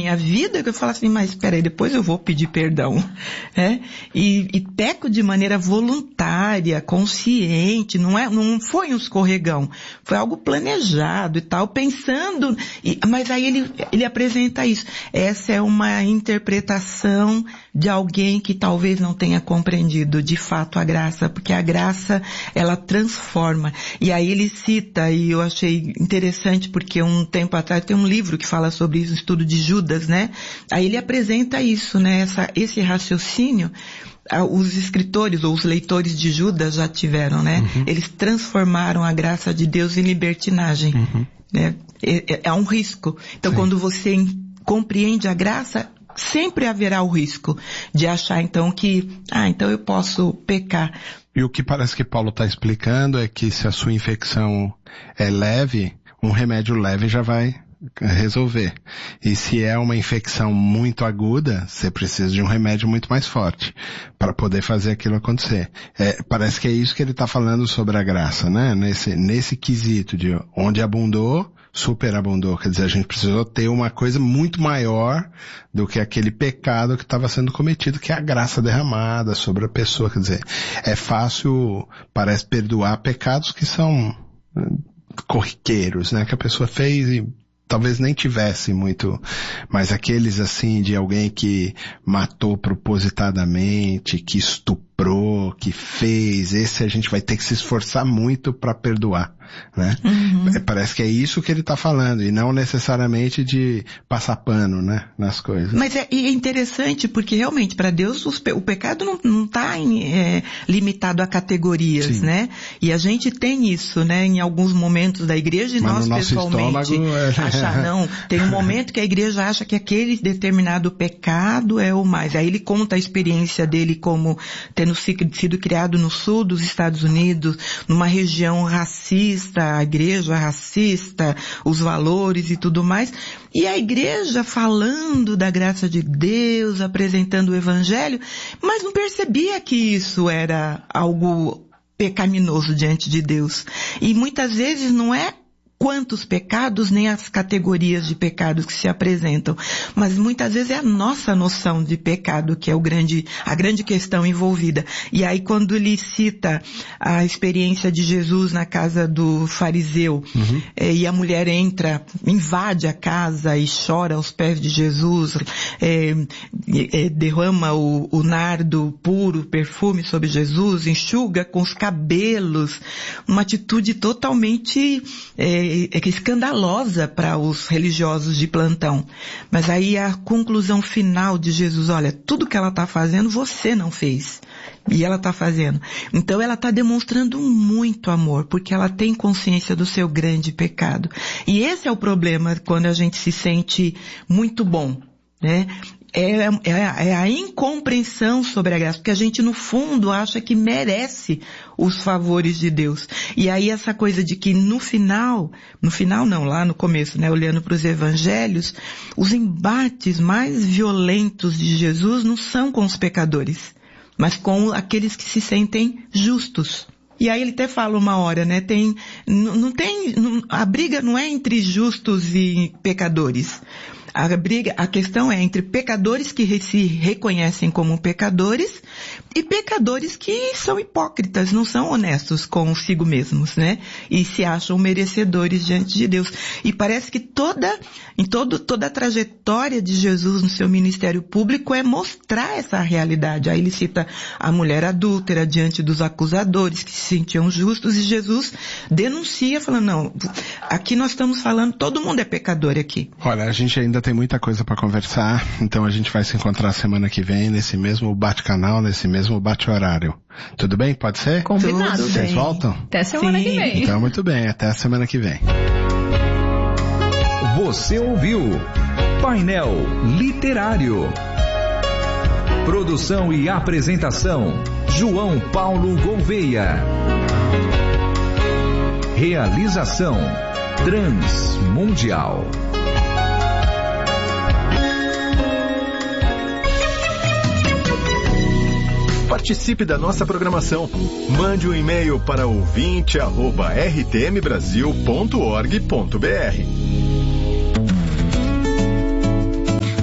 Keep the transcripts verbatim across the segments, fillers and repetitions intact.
minha vida que eu falo assim, mas espera aí, depois eu vou pedir perdão, né? E, e peco de maneira voluntária, consciente, não é, não foi um escorregão, foi algo planejado e tal, pensando, e, mas aí ele, ele apresenta isso. Essa é uma interpretação de alguém que talvez não tenha compreendido de fato a graça, porque a graça, ela transforma. E aí ele cita, e eu achei interessante porque um tempo atrás tem um livro que fala sobre isso, o estudo de Judas, né? Aí ele apresenta isso, né? Essa, esse raciocínio, os escritores ou os leitores de Judas já tiveram, né? Uhum. Eles transformaram a graça de Deus em libertinagem, uhum. né? É, é um risco. Então, sim, quando você compreende a graça, sempre haverá o risco de achar, então, que, ah, então eu posso pecar. E o que parece que Paulo está explicando é que se a sua infecção é leve, um remédio leve já vai resolver. E se é uma infecção muito aguda, você precisa de um remédio muito mais forte para poder fazer aquilo acontecer. É, parece que é isso que ele está falando sobre a graça, né? Nesse, nesse quesito de onde abundou, superabundou. Quer dizer, a gente precisou ter uma coisa muito maior do que aquele pecado que estava sendo cometido, que é a graça derramada sobre a pessoa. Quer dizer, é fácil, parece, perdoar pecados que são corriqueiros, né? Que a pessoa fez e talvez nem tivesse muito, mas aqueles assim de alguém que matou propositadamente, que estuprou, que fez, esse a gente vai ter que se esforçar muito para perdoar, né? Uhum. Parece que é isso que ele está falando, e não necessariamente de passar pano, né, nas coisas. Mas é, é interessante porque realmente para Deus os, o pecado não está é, limitado a categorias, sim, né? E a gente tem isso, né, em alguns momentos da igreja, e mas nós pessoalmente é... achar, não, tem um momento que a igreja acha que aquele determinado pecado é o mais. Aí ele conta a experiência dele como tendo sido criado no sul dos Estados Unidos, numa região racista, a igreja racista, os valores e tudo mais. E a igreja falando da graça de Deus, apresentando o evangelho, mas não percebia que isso era algo pecaminoso diante de Deus. E muitas vezes não é quantos pecados, nem as categorias de pecados que se apresentam, mas muitas vezes é a nossa noção de pecado que é o grande, a grande questão envolvida. E aí quando ele cita a experiência de Jesus na casa do fariseu, uhum. é, e a mulher entra, invade a casa e chora aos pés de Jesus, é, é, derrama o, o nardo puro, perfume sobre Jesus, enxuga com os cabelos, uma atitude totalmente é, é que escandalosa para os religiosos de plantão. Mas aí a conclusão final de Jesus, olha, tudo que ela está fazendo você não fez. E ela está fazendo. Então ela está demonstrando muito amor, porque ela tem consciência do seu grande pecado. E esse é o problema quando a gente se sente muito bom, né? É, é, é a incompreensão sobre a graça, porque a gente no fundo acha que merece os favores de Deus. E aí essa coisa de que no final, no final não, lá no começo, né, olhando para os evangelhos, os embates mais violentos de Jesus não são com os pecadores, mas com aqueles que se sentem justos. E aí ele até fala uma hora, né, tem, não, não tem, não, a briga não é entre justos e pecadores. A briga, a questão é entre pecadores que se reconhecem como pecadores e pecadores que são hipócritas, não são honestos consigo mesmos, né? E se acham merecedores diante de Deus. E parece que toda, em todo, toda a trajetória de Jesus no seu ministério público é mostrar essa realidade. Aí ele cita a mulher adúltera diante dos acusadores que se sentiam justos, e Jesus denuncia falando, não, aqui nós estamos falando, todo mundo é pecador aqui. Olha, a gente ainda tem muita coisa para conversar, então a gente vai se encontrar semana que vem nesse mesmo bate-canal, nesse mesmo bate-horário. Tudo bem? Pode ser? Combinado. Vocês voltam? Até semana Sim. que vem. Então muito bem, até a semana que vem. Você ouviu Painel Literário. Produção e apresentação João Paulo Gouveia. Realização Transmundial. Participe da nossa programação. Mande um e-mail para ouvinte arroba r t m brasil ponto org ponto b r.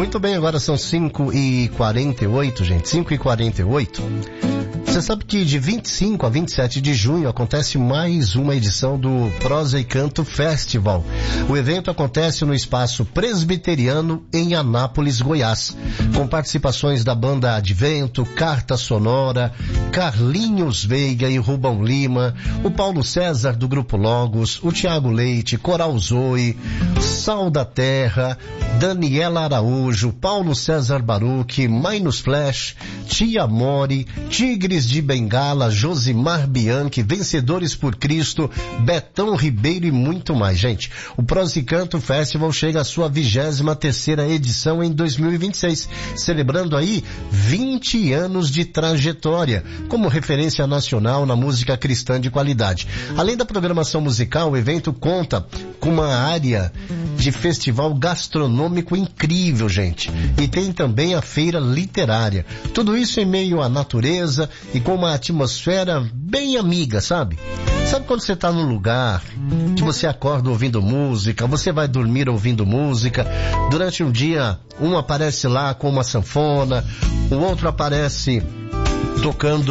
Muito bem, agora são cinco e quarenta e oito, gente, cinco e quarenta e oito. Você sabe que de vinte e cinco a vinte e sete de junho acontece mais uma edição do Prosa e Canto Festival. O evento acontece no Espaço Presbiteriano em Anápolis, Goiás, com participações da banda Advento, Carta Sonora, Carlinhos Veiga e Rubão Lima, o Paulo César do Grupo Logos, o Tiago Leite, Coral Zoe, Sal da Terra, Daniela Araújo, Paulo César Baruch, Minus Flash, Tia Mori, Tigres de Bengala, Josimar Bianchi, Vencedores por Cristo, Betão Ribeiro e muito mais. Gente, o Prosa e Canto Festival chega à sua vigésima terceira edição em dois mil e vinte e seis, celebrando aí vinte anos de trajetória como referência nacional na música cristã de qualidade. Além da programação musical, o evento conta com uma área de festival gastronômico incrível, gente. E tem também a feira literária. Tudo isso em meio à natureza e com uma atmosfera bem amiga, sabe? Sabe quando você tá num lugar que você acorda ouvindo música, você vai dormir ouvindo música, durante um dia um aparece lá com uma sanfona, o outro aparece tocando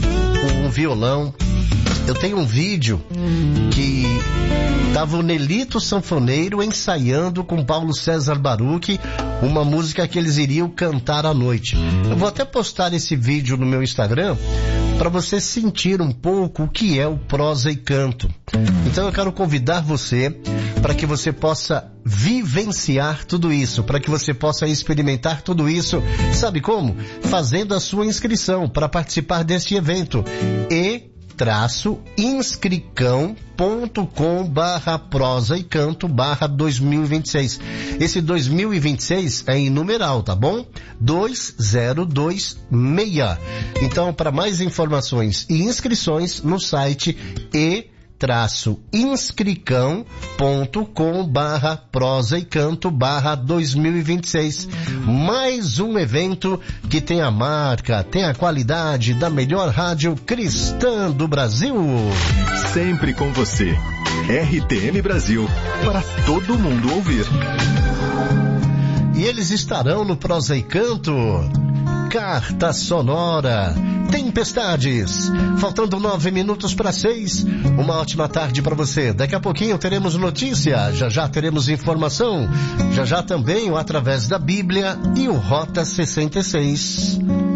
um violão. Eu tenho um vídeo que tava o Nelito Sanfoneiro ensaiando com Paulo César Baruch uma música que eles iriam cantar à noite. Eu vou até postar esse vídeo no meu Instagram para você sentir um pouco o que é o Prosa e Canto. Então eu quero convidar você para que você possa vivenciar tudo isso, para que você possa experimentar tudo isso. Sabe como? Fazendo a sua inscrição para participar deste evento. E traço inscricão ponto com barra prosa e canto barra dois mil e vinte e seis. Esse dois mil e vinte e seis é em numeral, tá bom? dois zero dois seis. Então, para mais informações e inscrições no site e traço inscricão ponto com barra prosa e canto barra dois mil e vinte e seis. Mais um evento que tem a marca, tem a qualidade da melhor rádio cristã do Brasil. Sempre com você. R T M Brasil, para todo mundo ouvir. E eles estarão no Prosa e Canto. Carta Sonora, Tempestades. Faltando nove minutos para seis. Uma ótima tarde para você. Daqui a pouquinho teremos notícia, já já teremos informação, já já também o Através da Bíblia e o Rota sessenta e seis.